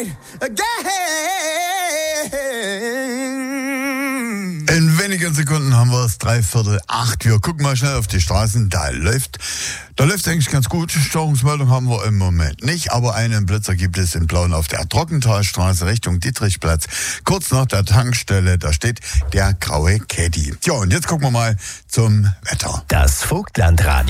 night again. In wenigen Sekunden haben wir es 7:45. Wir gucken mal schnell auf die Straßen. Da läuft eigentlich ganz gut. Störungsmeldung haben wir im Moment nicht, aber einen Blitzer gibt es in Plauen auf der Trockentalstraße Richtung Dietrichplatz. Kurz nach der Tankstelle, da steht der graue Caddy. Ja, und jetzt gucken wir mal zum Wetter. Das Vogtlandradio.